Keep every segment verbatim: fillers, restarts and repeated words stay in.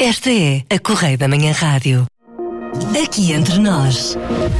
Esta é a Correia da Manhã Rádio. Aqui entre nós.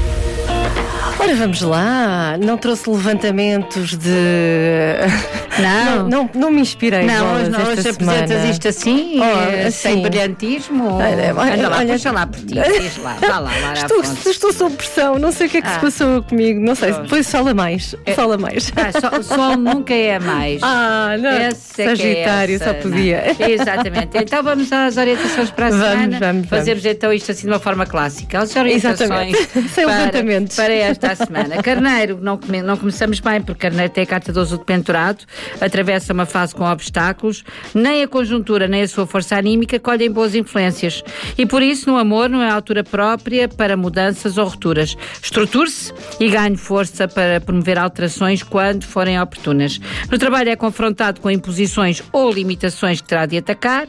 Ora, vamos lá. Não trouxe levantamentos de... Não, não, não, não me inspirei. Não, hoje, não, hoje apresentas semana. isto assim, oh, assim. sem brilhantismo. Olha, olha, Anda lá, olha, deixa lá por ti, diz lá, vá lá, Lara estou, Afonso. estou sob pressão, não sei o que é que Ah. se passou comigo. Não sei, depois fala mais. É. Fala mais. Ah, só, só nunca é mais. Ah, não. Essa é que é Sagitário, essa, só podia. não. Exatamente. Então vamos às orientações para a Vamos, semana. vamos, Fazemos vamos. então isto assim de uma forma clássica. As orientações Sem para, levantamentos. para esta semana. Carneiro, não, come, não começamos bem, porque Carneiro tem a carta doze do penturado, atravessa uma fase com obstáculos, nem a conjuntura nem a sua força anímica colhem boas influências. E por isso, no amor, não é a altura própria para mudanças ou rupturas. Estruture-se e ganhe força para promover alterações quando forem oportunas. No trabalho é confrontado com imposições ou limitações que terá de atacar,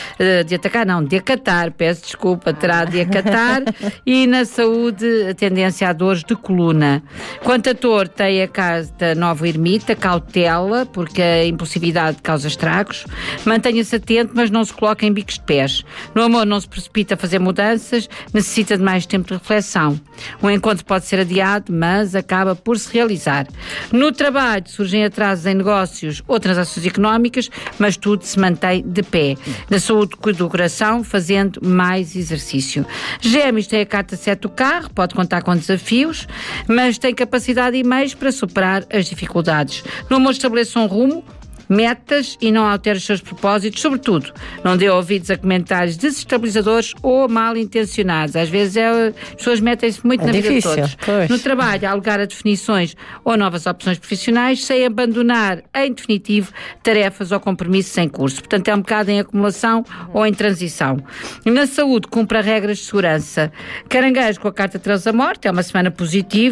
de atacar não, de acatar, peço desculpa, terá de acatar, e na saúde a tendência a dores de coluna. Quanto a Touro, tem a carta nova ermita, cautela, porque a impulsividade causa estragos. Mantenha-se atento, mas não se coloque em bicos de pés. No amor não se precipita a fazer mudanças, necessita de mais tempo de reflexão. O encontro pode ser adiado, mas acaba por se realizar. No trabalho surgem atrasos em negócios ou transações económicas, mas tudo se mantém de pé. Na saúde do coração, fazendo mais exercício. Gêmeos tem a carta sete do carro, pode contar com desafios, mas tem capacidade e meios para superar as dificuldades. No amor estabeleça um rumo, metas e não altere os seus propósitos, sobretudo, não dê ouvidos a comentários desestabilizadores ou mal intencionados. Às vezes é, as pessoas metem-se muito é na difícil, vida de todos. Pois. No trabalho, há lugar a definições ou novas opções profissionais, sem abandonar, em definitivo, tarefas ou compromissos em curso. Portanto, é um bocado em acumulação ou em transição. E na saúde, cumpra regras de segurança. Caranguejo com a carta treze da morte, é uma semana positiva.